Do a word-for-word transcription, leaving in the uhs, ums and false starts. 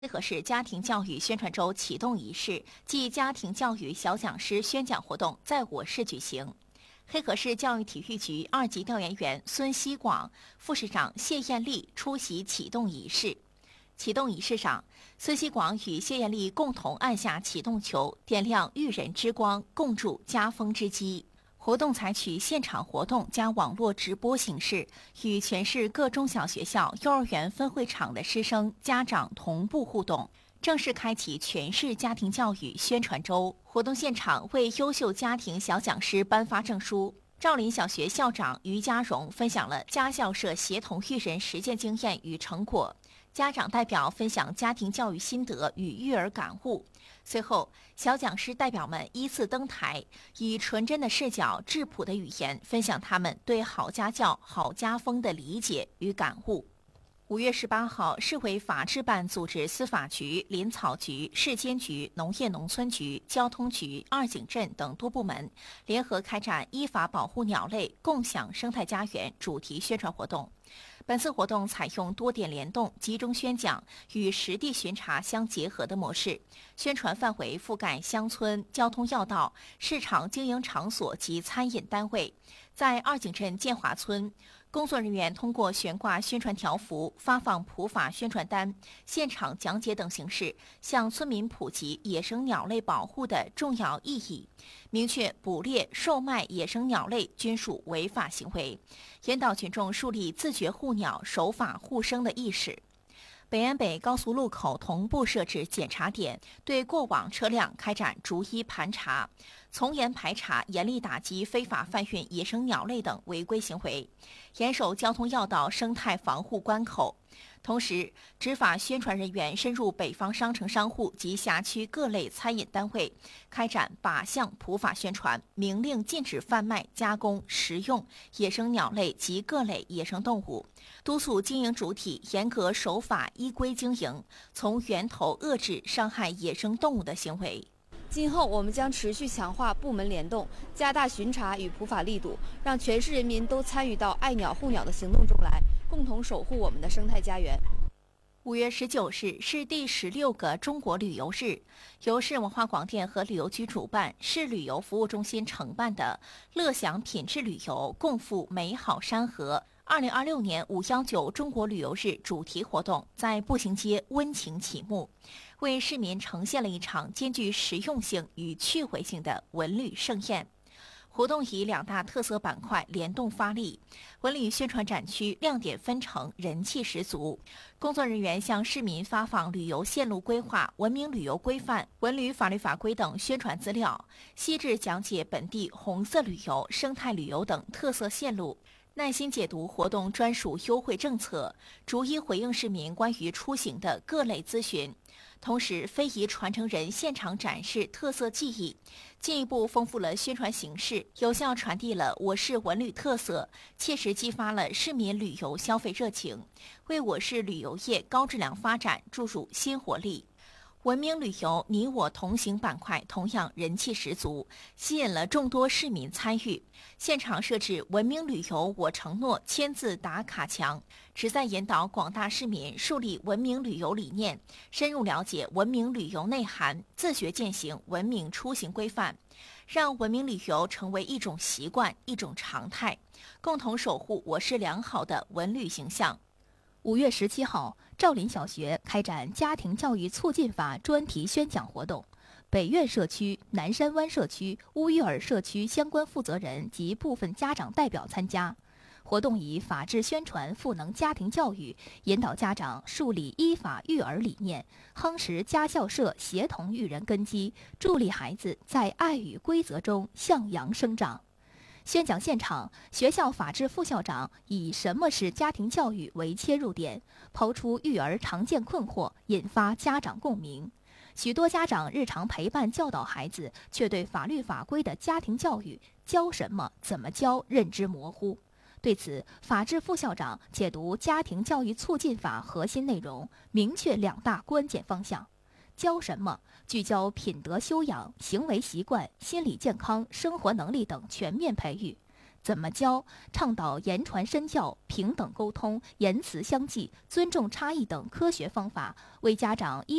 黑河市家庭教育宣传周启动仪式暨家庭教育小讲师宣讲活动在我市举行。黑河市教育体育局二级调研员孙希广、副市长谢艳丽出席启动仪式。启动仪式上，孙希广与谢艳丽共同按下启动球，点亮育人之光，共筑家风之基。活动采取现场活动加网络直播形式，与全市各中小学校、幼儿园分会场的师生、家长同步互动，正式开启全市家庭教育宣传周。活动现场为优秀家庭小讲师颁发证书。兆麟小学校长于家荣分享了家校社协同育人实践经验与成果，家长代表分享家庭教育心得与育儿感悟。随后，小讲师代表们依次登台，以纯真的视角、质朴的语言分享他们对好家教、好家风的理解与感悟。五月十八号，市委法制办组织司法局、林草局、市监局、农业农村局、交通局、二井镇等多部门联合开展依法保护鸟类、共享生态家园主题宣传活动。本次活动采用多点联动、集中宣讲与实地巡查相结合的模式，宣传范围覆盖乡村、交通要道、市场经营场所及餐饮单位。在二井镇建华村，工作人员通过悬挂宣传条幅、发放普法宣传单、现场讲解等形式，向村民普及野生鸟类保护的重要意义，明确捕猎、售卖野生鸟类均属违法行为，引导群众树立自觉护鸟、守法护生的意识。北安北高速路口同步设置检查点，对过往车辆开展逐一盘查，从严排查，严厉打击非法贩运野生鸟类等违规行为，严守交通要道生态防护关口。同时，执法宣传人员深入北方商城商户及辖区各类餐饮单位，开展靶向普法宣传，明令禁止贩卖、加工、食用野生鸟类及各类野生动物，督促经营主体严格守法依规经营，从源头遏制伤害野生动物的行为。 今后我们将持续强化部门联动，加大巡查与普法力度，让全市人民都参与到爱鸟护鸟的行动中来，共同守护我们的生态家园。 五月十九日是第十六个中国旅游日，由市文化广电和旅游局主办，市旅游服务中心承办的“乐享品质旅游，共赴美好山河”二零二六年五幺九中国旅游日主题活动在步行街温情启幕，为市民呈现了一场兼具实用性与趣味性的文旅盛宴。活动以两大特色板块联动发力，文旅宣传展区亮点纷呈，人气十足。工作人员向市民发放旅游线路规划、文明旅游规范、文旅法律法规等宣传资料，细致讲解本地红色旅游、生态旅游等特色线路，耐心解读活动专属优惠政策，逐一回应市民关于出行的各类咨询。同时，非遗传承人现场展示特色技艺，进一步丰富了宣传形式，有效传递了我市文旅特色，切实激发了市民旅游消费热情，为我市旅游业高质量发展注入新活力。文明旅游你我同行板块同样人气十足，吸引了众多市民参与。现场设置文明旅游我承诺签字打卡墙，旨在引导广大市民树立文明旅游理念，深入了解文明旅游内涵，自觉践行文明出行规范，让文明旅游成为一种习惯、一种常态，共同守护我市良好的文旅形象。 五月十七号，兆麟小学开展家庭教育促进法专题宣讲活动，北苑社区、南山湾社区、乌育尔社区相关负责人及部分家长代表参加。活动以法治宣传赋能家庭教育，引导家长树立依法育儿理念，夯实家校社协同育人根基，助力孩子在爱与规则中向阳生长。宣讲现场，学校法制副校长以什么是家庭教育为切入点，抛出育儿常见困惑，引发家长共鸣。许多家长日常陪伴教导孩子，却对法律法规的家庭教育教什么、怎么教认知模糊。对此，法制副校长解读《家庭教育促进法》核心内容，明确两大关键方向。教什么？聚焦品德修养、行为习惯、心理健康、生活能力等全面培育。 怎么教，倡导言传身教、平等沟通、言辞相济、尊重差异等科学方法，为家长一